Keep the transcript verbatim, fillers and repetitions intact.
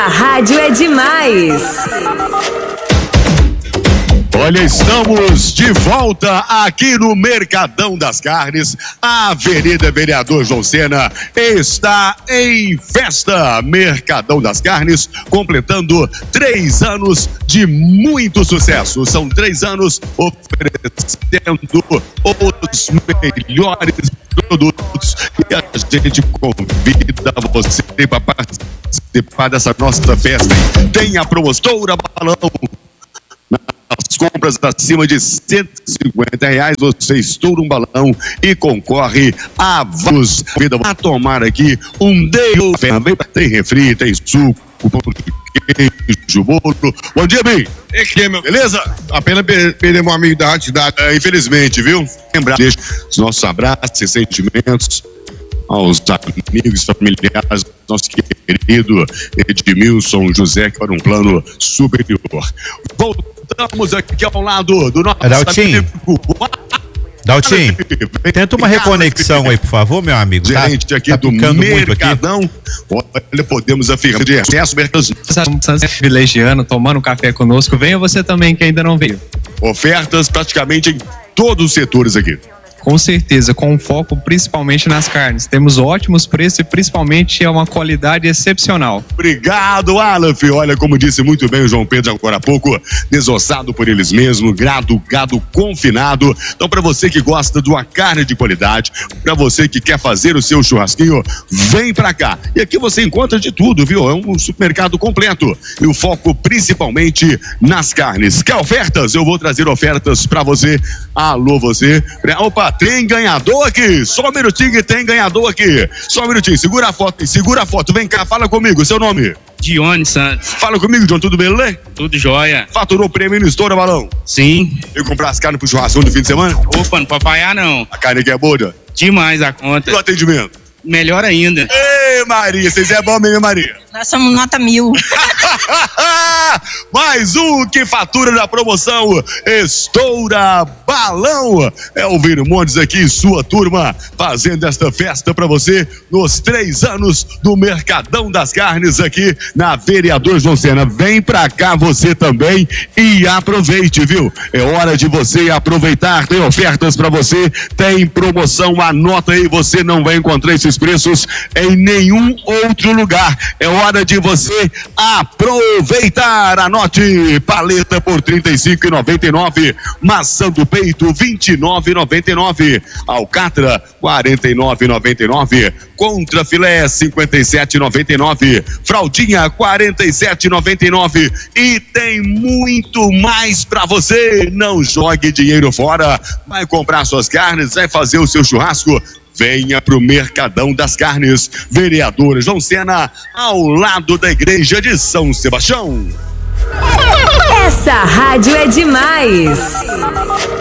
Essa rádio é demais. Olha, estamos de volta aqui no Mercadão das Carnes. A Avenida Vereador João Sena está em festa. Mercadão das Carnes completando três anos de muito sucesso. São três anos oferecendo os melhores produtos e a gente convida você para participar dessa nossa festa. Tem a promotora Balão. Nas compras acima de cento e cinquenta reais, você estoura um balão e concorre a vários. A tomar aqui um day. Tem refri, tem suco, pão de queijo, bolo. Bom dia, bem. É que, meu. Beleza? Apenas perder um amigo da cidade. É, infelizmente, viu? Lembrar os nossos abraços e sentimentos aos amigos, familiares, nosso querido Edmilson José, que para um plano superior. Voltamos aqui ao lado do nosso Daltinho. amigo. Daltinho, tenta uma reconexão aí, por favor, meu amigo. Gerente tá, aqui tá do Mercadão. Olha, podemos afirmar de acesso mercados. Privilegiando, tomando um café conosco. Venha você também, que ainda não veio. Ofertas praticamente em todos os setores aqui. Com certeza, com foco principalmente nas carnes. Temos ótimos preços e principalmente é uma qualidade excepcional. Obrigado, Aleph. Olha, como disse muito bem o João Pedro agora há pouco, desossado por eles mesmos, gado, gado confinado. Então, para você que gosta de uma carne de qualidade, para você que quer fazer o seu churrasquinho, vem pra cá. E aqui você encontra de tudo, viu? É um supermercado completo. E o foco principalmente nas carnes. Quer ofertas? Eu vou trazer ofertas para você. Alô, você. Opa, tem ganhador aqui. Só um minutinho que tem ganhador aqui. Só um minutinho. Segura a foto. Segura a foto. Vem cá, fala comigo. Seu nome? Dione Santos. Fala comigo, John. Tudo bem, Lê? Tudo jóia. Faturou o prêmio no Estoura Balão? Sim. Eu comprar as carnes pro churrasco do fim de semana? Opa, não papaiar não. A carne aqui é boa? Demais a conta. E o atendimento? Melhor ainda. Ei, Maria. Vocês é bom mesmo, Maria? Nós somos nota mil. Mais um que fatura na promoção Estoura Balão. É o Viro Montes aqui, sua turma, fazendo esta festa para você nos três anos do Mercadão das Carnes aqui na Vereador João Sena. Vem pra cá você também e aproveite, viu? É hora de você aproveitar. Tem ofertas para você, tem promoção. Anota aí, você não vai encontrar esses preços em nenhum outro lugar. É hora de você aproveitar. Anote: paleta por trinta e cinco reais e noventa e nove centavos, maçã do peito vinte e nove reais e noventa e nove centavos, alcatra quarenta e nove reais e noventa e nove centavos, contra filé cinquenta e sete reais e noventa e nove centavos, fraldinha quarenta e sete reais e noventa e nove centavos e tem muito mais para você. Não jogue dinheiro fora. Vai comprar suas carnes, vai fazer o seu churrasco. Venha pro Mercadão das Carnes, Vereador João Sena, ao lado da Igreja de São Sebastião. Essa rádio é demais.